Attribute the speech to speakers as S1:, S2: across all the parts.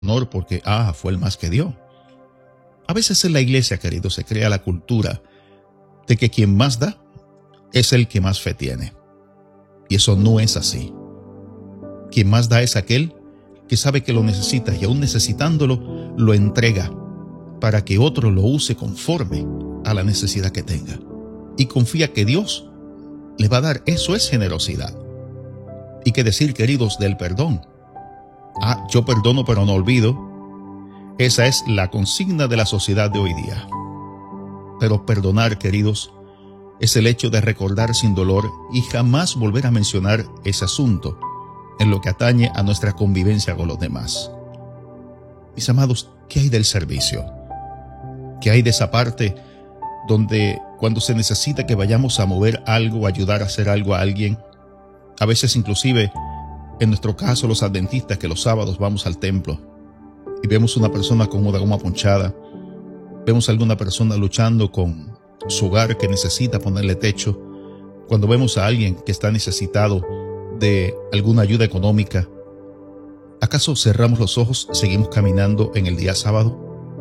S1: honor porque, fue el más que dio. A veces en la iglesia, querido, se crea la cultura de que quien más da es el que más fe tiene. Y eso no es así. Quien más da es aquel que sabe que lo necesita y aún necesitándolo, lo entrega para que otro lo use conforme a la necesidad que tenga. Y confía que Dios le va a dar. Eso es generosidad. Y qué decir, queridos, del perdón. Yo perdono pero no olvido. Esa es la consigna de la sociedad de hoy día. Pero perdonar, queridos, es el hecho de recordar sin dolor y jamás volver a mencionar ese asunto en lo que atañe a nuestra convivencia con los demás. Mis amados, ¿qué hay del servicio? ¿Qué hay de esa parte donde cuando se necesita que vayamos a mover algo, ayudar a hacer algo a alguien? A veces inclusive, en nuestro caso los adventistas, que los sábados vamos al templo y vemos una persona con una goma ponchada, vemos a alguna persona luchando con su hogar que necesita ponerle techo, cuando vemos a alguien que está necesitado de alguna ayuda económica, ¿acaso cerramos los ojos, seguimos caminando en el día sábado?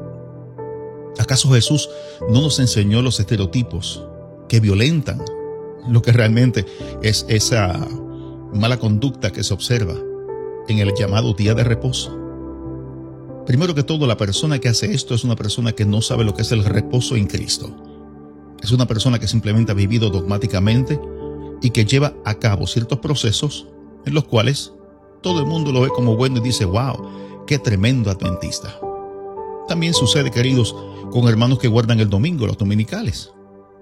S1: ¿Acaso Jesús no nos enseñó los estereotipos que violentan lo que realmente es esa mala conducta que se observa en el llamado día de reposo? Primero que todo, la persona que hace esto es una persona que no sabe lo que es el reposo en Cristo. Es una persona que simplemente ha vivido dogmáticamente y que lleva a cabo ciertos procesos en los cuales todo el mundo lo ve como bueno y dice, wow, qué tremendo adventista. También sucede, queridos, con hermanos que guardan el domingo, los dominicales.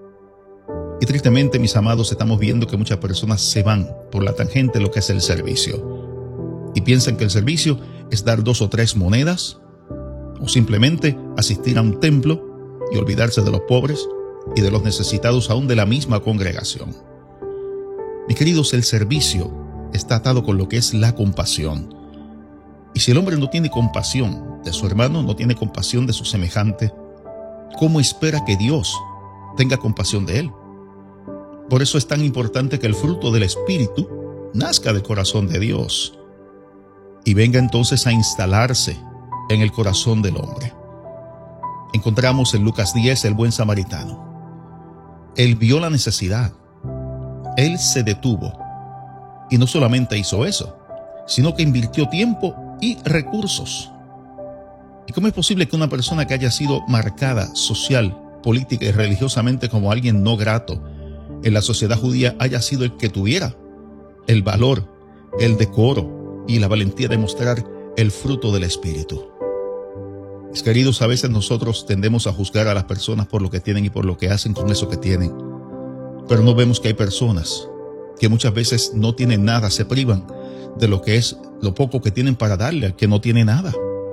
S1: Y tristemente, mis amados, estamos viendo que muchas personas se van por la tangente de lo que es el servicio. Y piensan que el servicio es dar 2 o 3 monedas, o simplemente asistir a un templo y olvidarse de los pobres y de los necesitados aún de la misma congregación. Mis queridos, el servicio está atado con lo que es la compasión. Y si el hombre no tiene compasión de su hermano, no tiene compasión de su semejante, ¿cómo espera que Dios tenga compasión de él? Por eso es tan importante que el fruto del Espíritu nazca del corazón de Dios y venga entonces a instalarse en el corazón del hombre. Encontramos en Lucas 10 el buen samaritano. Él vio la necesidad. Él se detuvo. Y no solamente hizo eso, sino que invirtió tiempo y recursos. ¿Y cómo es posible que una persona que haya sido marcada social, política y religiosamente como alguien no grato en la sociedad judía haya sido el que tuviera el valor, el decoro y la valentía de mostrar el fruto del Espíritu? Mis queridos, a veces nosotros tendemos a juzgar a las personas por lo que tienen y por lo que hacen con eso que tienen. Pero no vemos que hay personas que muchas veces no tienen nada, se privan de lo que es lo poco que tienen para darle al que no tiene nada.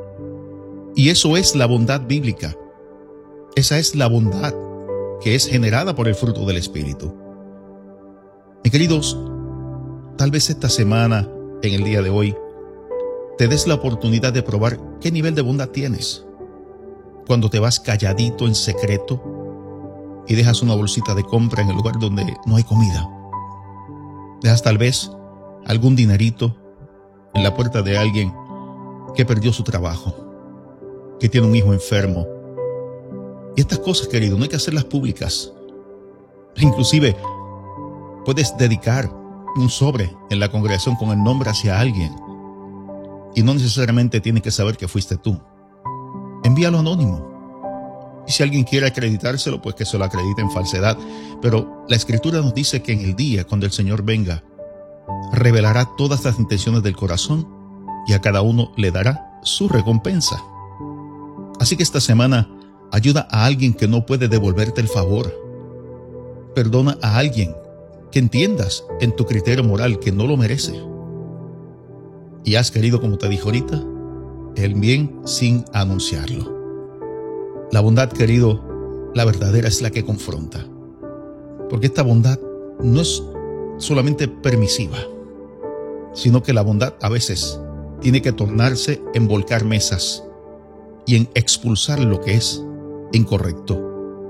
S1: Y eso es la bondad bíblica. Esa es la bondad que es generada por el fruto del Espíritu. Mis queridos, tal vez esta semana, en el día de hoy, te des la oportunidad de probar qué nivel de bondad tienes. Cuando te vas calladito en secreto y dejas una bolsita de compra en el lugar donde no hay comida. Dejas tal vez algún dinerito en la puerta de alguien que perdió su trabajo, que tiene un hijo enfermo. Y estas cosas, querido, no hay que hacerlas públicas. Inclusive, puedes dedicar un sobre en la congregación con el nombre hacia alguien. Y no necesariamente tiene que saber que fuiste tú. Envíalo anónimo. Y si alguien quiere acreditárselo, pues que se lo acredite en falsedad. Pero la Escritura nos dice que en el día, cuando el Señor venga, revelará todas las intenciones del corazón y a cada uno le dará su recompensa. Así que esta semana, ayuda a alguien que no puede devolverte el favor. Perdona a alguien que entiendas en tu criterio moral que no lo merece. Y haz, querido, como te dijo ahorita, el bien sin anunciarlo. La bondad, querido, la verdadera es la que confronta. Porque esta bondad no es solamente permisiva, sino que la bondad a veces tiene que tornarse en volcar mesas y en expulsar lo que es incorrecto.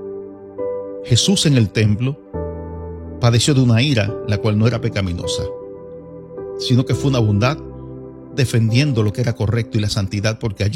S1: Jesús en el templo padeció de una ira la cual no era pecaminosa, sino que fue una bondad defendiendo lo que era correcto y la santidad, porque allí